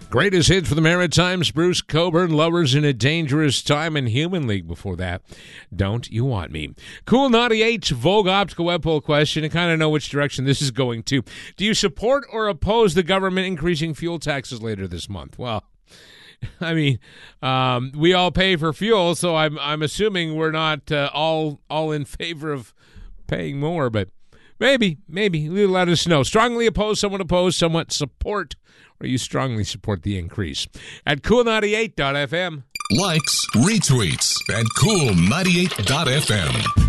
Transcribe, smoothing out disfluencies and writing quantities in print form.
Greatest hits for the Maritimes, Bruce Cockburn, Lovers in a Dangerous Time, and Human League before that. Don't You Want Me? Cool 98's Vogue Optical Web Poll question. I kind of know which direction this is going to. Do you support or oppose the government increasing fuel taxes later this month? Well, I mean, we all pay for fuel, so I'm assuming we're not all in favor of paying more, but maybe let us know. Strongly oppose, somewhat support, or you strongly support the increase at cool98.fm. Likes, retweets at cool98.fm.